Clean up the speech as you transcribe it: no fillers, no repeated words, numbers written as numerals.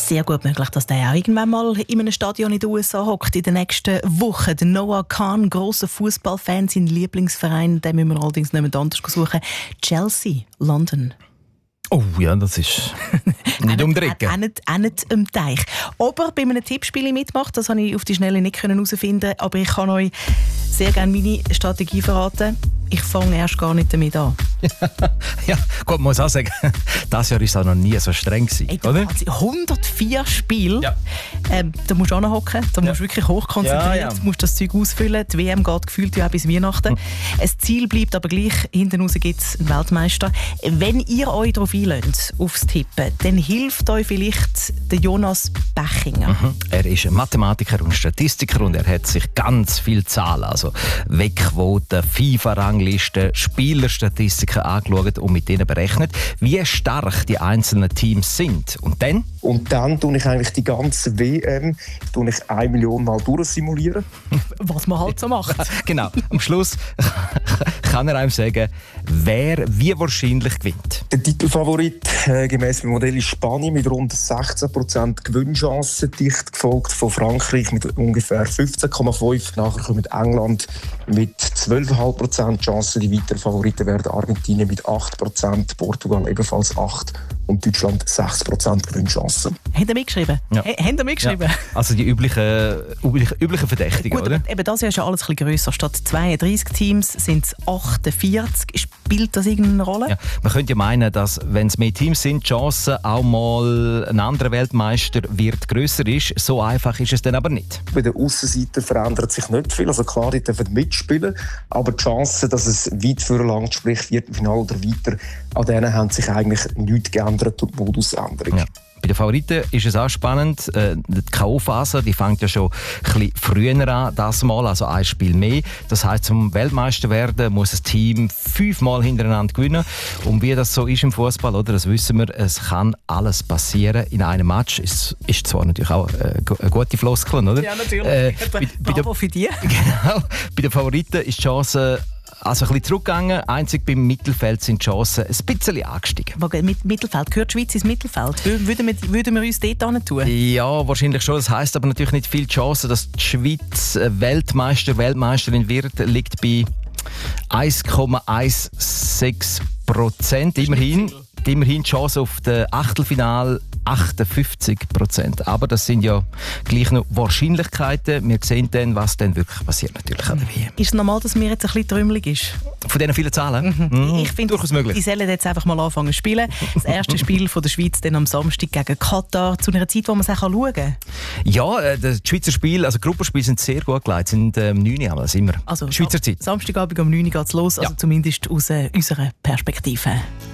Sehr gut möglich, dass der auch irgendwann mal in einem Stadion in den USA hockt in den nächsten Wochen. Der Noah Khan, grosser Fußballfan, sein Lieblingsverein, den müssen wir allerdings nicht mehr anders suchen. Chelsea, London. Oh ja, das ist nicht um die Ecke. Auch nicht am Teich. Ob er bei einem Tippspiel mitmacht, das konnte ich auf die Schnelle nicht herausfinden. Aber ich kann euch sehr gerne meine Strategie verraten. Ich fange erst gar nicht damit an. Ja, gut, man muss auch sagen, das Jahr war es auch noch nie so streng gewesen, oder? 104 Spiele. Ja. Da musst du anhocken, da musst du wirklich hochkonzentriert, du musst das Zeug ausfüllen. Die WM geht gefühlt ja auch bis Weihnachten. Das Ziel bleibt aber gleich, hinten raus gibt es einen Weltmeister. Wenn ihr euch darauf einlöst, aufs Tippen, dann hilft euch vielleicht der Jonas Bechinger. Er ist ein Mathematiker und Statistiker und er hat sich ganz viele Zahlen, also Wettquoten, FIFA-Ranglisten, Spielerstatistiken angeschaut und mit denen berechnet, wie stark die einzelnen Teams sind. Und dann tue ich eigentlich die ganze WM 1 Million Mal durchsimulieren. Was man halt so macht. Genau. Am Schluss kann er einem sagen, wer wie wahrscheinlich gewinnt. Der Titelfavorit gemäss dem Modell ist Spanien mit rund 16% Gewinnchancen, dicht gefolgt von Frankreich mit ungefähr 15,5%. Nachher kommt England mit 12,5% Chancen. Die weiteren Favoriten werden Argentinien mit 8%, Portugal ebenfalls 8% und Deutschland 6% Gewinnchancen. Haben Sie mitgeschrieben? Ja. Haben Sie mitgeschrieben? Ja. Also die üblichen Verdächtigen, gut, oder? Eben das Jahr ist ja alles ein bisschen grösser. Statt 32 Teams sind es 48. Spielt das irgendeine Rolle? Ja. Man könnte ja meinen, dass, wenn es mehr Teams sind, die Chance, auch mal ein anderer Weltmeister wird grösser ist. So einfach ist es dann aber nicht. Bei den Aussenseitern verändert sich nicht viel. Also klar, die dürfen mitspielen, aber die Chance, dass es weit vorlangt, sprich Viertelfinale oder weiter, an denen haben sich eigentlich nichts geändert durch die Modusänderung. Ja. Bei den Favoriten ist es auch spannend. Die K.O.-Phase, die fängt ja schon ein bisschen früher an, das Mal, also ein Spiel mehr. Das heisst, zum Weltmeister werden muss ein Team 5 Mal hintereinander gewinnen. Und wie das so ist im Fußball, oder, das wissen wir, es kann alles passieren in einem Match. Es ist zwar natürlich auch eine gute Floskel, oder? Ja, natürlich. Bravo für dich. Genau. Bei den Favoriten ist die Chance also ein bisschen zurückgegangen. Einzig beim Mittelfeld sind die Chancen ein bisschen angestiegen. Mittelfeld, gehört die Schweiz ins Mittelfeld? Würden wir uns dort hin tun? Ja, wahrscheinlich schon. Das heisst aber natürlich nicht viel Chance, dass die Schweiz Weltmeisterin wird, liegt bei 1,16%. Immerhin die Chance auf das Achtelfinale 58%. Aber das sind ja gleich noch Wahrscheinlichkeiten. Wir sehen dann, was dann wirklich passiert natürlich an der WM. Ist es normal, dass mir jetzt ein bisschen trümmelig ist? Von diesen vielen Zahlen? Ich finde, durchaus möglich. Die sollen jetzt einfach mal anfangen zu spielen. Das erste Spiel von der Schweiz dann am Samstag gegen Katar, zu einer Zeit, wo man es auch schauen kann. Ja, das Schweizer Spiel, also Gruppenspiele sind sehr gut geleitet, sind 9 Uhr, also immer also, Schweizer Zeit. Samstagabend um 9 Uhr geht es los, also zumindest aus unserer Perspektive.